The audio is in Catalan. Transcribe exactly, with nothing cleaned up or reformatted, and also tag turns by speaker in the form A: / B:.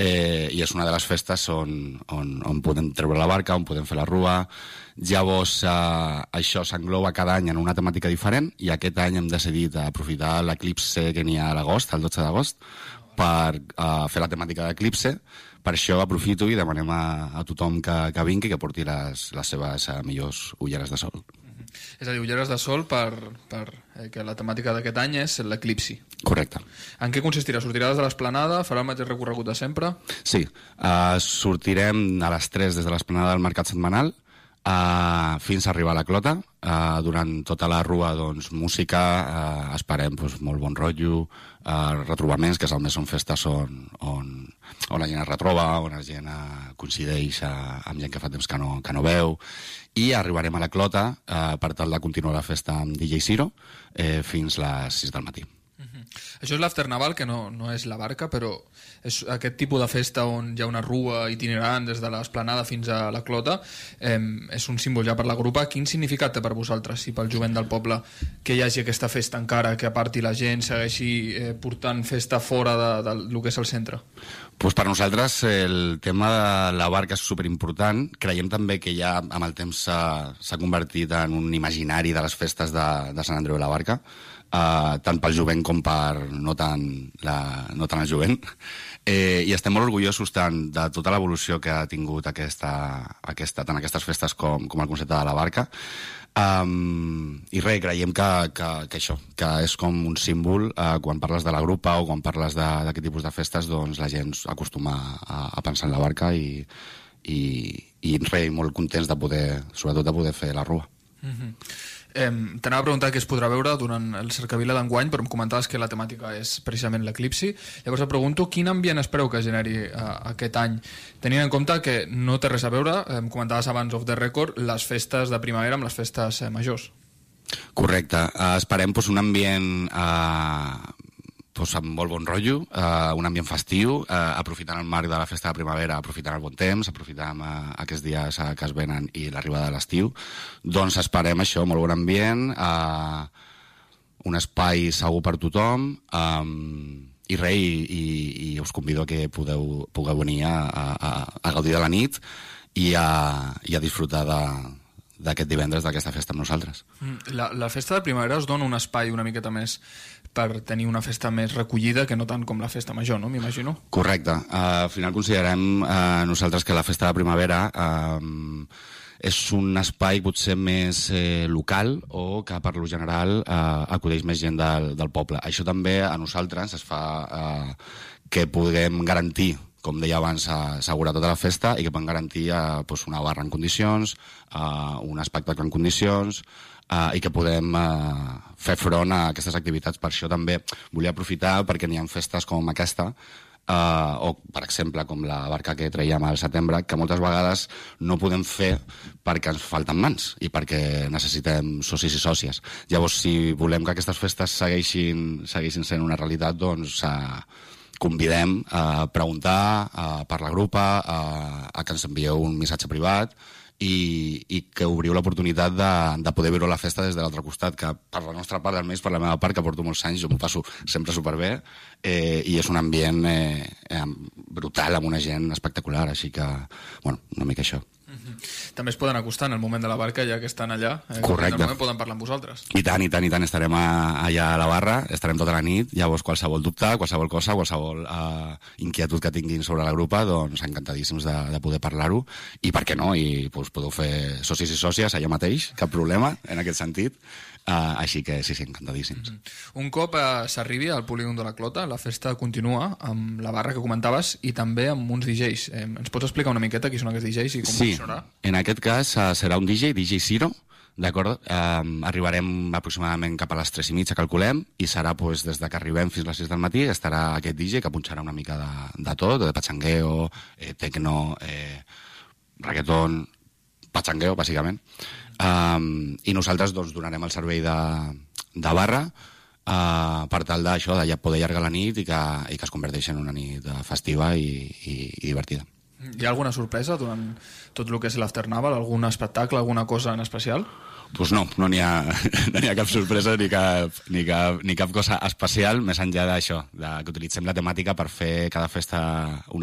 A: eh, i és una de les festes on, on, on podem treure la barca, on podem fer la rua. Llavors, eh, això s'engloba cada any en una temàtica diferent, i aquest any hem decidit aprofitar l'eclipse que n'hi ha a l'agost, el dotze d'agost, per uh, fer la temàtica d'eclipse. Per això aprofito i demanem a, a tothom que, que vingui que porti les, les seves uh, millors ulleres de sol.
B: Mm-hmm. És a dir, ulleres de sol per, per eh, que la temàtica d'aquest any és l'eclipsi.
A: Correcte.
B: En què consistirà? Sortirà des de l'Esplanada? Farà el mateix recorregut de sempre?
A: Sí. Uh, sortirem a les tres des de l'Esplanada del Mercat Setmanal uh, fins a arribar a la Clota. Uh, durant tota la rua, doncs, música, uh, esperem doncs, molt bon rotllo, uh, retrobaments, que és el més són festes on, on, on la gent es retroba, on la gent uh, coincideix uh, amb gent que fa temps que no, que no veu, i arribarem a la Clota uh, per tal de continuar la festa amb D J Ciro eh, fins les sis del matí.
B: Això és l'After Naval, que no, no és la barca, però és aquest tipus de festa on hi ha una rua itinerant des de l'Esplanada fins a la Clota. Eh, és un símbol ja per la grupa. Quin significat té per vosaltres i pel jovent del poble que hi hagi aquesta festa encara, que aparti la gent, segueixi eh, portant festa fora de, de, de lo que és el centre?
A: Pues per nosaltres el tema de la barca és superimportant. Creiem també que ja amb el temps s'ha convertit en un imaginari de les festes de, de Sant Andreu de la Barca, uh, tant pel jovent com per no tant, la, no tant el jovent. Eh, I estem molt orgullosos tant de tota l'evolució que ha tingut aquesta, aquesta, tant aquestes festes com, com el concepte de la barca. Um, I res, creiem que, que, que això, que és com un símbol, uh, quan parles de la grupa o quan parles d'aquest tipus de festes, doncs la gent acostuma a, a pensar en la barca i, i, i res, molt contents de poder, sobretot de poder fer la rua.
B: Mm-hmm. Eh, T'anava a preguntar què es podrà veure durant el Cercavila d'enguany, però em comentaves que la temàtica és precisament l'eclipsi. Llavors et pregunto quin ambient espereu que generi eh, aquest any, tenint en compte que no té res a veure, eh, em comentaves abans off the record, les festes de primavera amb les festes eh, majors.
A: Correcte. Uh, esperem pues, un ambient uh, pues, amb molt bon rotllo, uh, un ambient festiu, uh, aprofitant el marc de la festa de primavera, aprofitant el bon temps, aprofitant uh, aquests dies uh, que es venen i l'arribada de l'estiu. Doncs esperem això, molt bon ambient, uh, un espai segur per tothom, um, i res, i, i, i us convido a que podeu, pugueu venir a, a, a gaudir de la nit i a, i a disfrutar de d'aquest divendres, d'aquesta festa amb nosaltres.
B: La, la festa de primavera us dona un espai una miqueta més per tenir una festa més recollida que no tant com la festa major, no? M'imagino.
A: Correcte. Uh, al final considerem uh, nosaltres que la festa de primavera uh, és un espai potser més eh, local o que per lo general uh, acudeix més gent del, del poble. Això també a nosaltres es fa uh, que puguem garantir, com deia abans, assegurar tota la festa i que poden garantir eh, pues una barra en condicions, eh, un espectacle en condicions, eh, i que podem eh, fer front a aquestes activitats. Per això també volia aprofitar perquè n'hi ha festes com aquesta, eh, o per exemple com la barca que traiem al setembre, que moltes vegades no podem fer perquè ens falten mans i perquè necessitem socis i sòcies. Llavors, si volem que aquestes festes segueixin, segueixin sent una realitat, doncs eh, convidem a preguntar a, per la grupa, a, a que ens envieu un missatge privat i, i que obriu l'oportunitat de, de poder veure la festa des de l'altre costat, que per la nostra part, almenys per la meva part, que porto molts anys, jo m'ho passo sempre superbé, eh, i és un ambient eh, eh, brutal, amb una gent espectacular, així que, bueno, una mica això.
B: També es poden acostar en el moment de la barca, ja que estan allà. Eh,
A: Correcte.
B: En el moment poden parlar amb vosaltres.
A: I tant, i tant, i tant. Estarem a, allà a la barra, estarem tota la nit, llavors qualsevol dubte, qualsevol cosa, qualsevol uh, inquietud que tinguin sobre la grupa, doncs encantadíssims de, de poder parlar-ho. I per què no? I doncs, podeu fer socis i sòcies allà mateix, cap problema en aquest sentit. Uh, així que sí, sí, encantadíssims.
B: Mm-hmm. Un cop uh, s'arribi al polígon de la Clota, la festa continua amb la barra que comentaves i també amb uns D Js. Eh, ens pots explicar una miqueta qui són aquests D Js i com
A: sí,
B: funcionarà?
A: En aquest cas uh, serà un D J, D J Ciro, d'acord? Uh, arribarem aproximadament cap a les tres i mitja, calculem, i serà pues, des de que arribem fins a les sis del matí, estarà aquest D J que punxarà una mica de, de tot, de pachangueo, eh, tecno, eh, reggaeton, pachangueo, bàsicament. Um, i nosaltres doncs, donarem el servei de, de barra uh, per tal d'això, de poder allargar la nit i que, i que es converteixi en una nit festiva i, i, i divertida.
B: Hi ha alguna sorpresa durant tot el que és l'After Naval? Algun espectacle, alguna cosa en especial?
A: Doncs pues no, no n'hi ha, no n'hi ha cap sorpresa ni cap, ni, cap, ni cap cosa especial, més enllà d'això, de que utilitzem la temàtica per fer cada festa una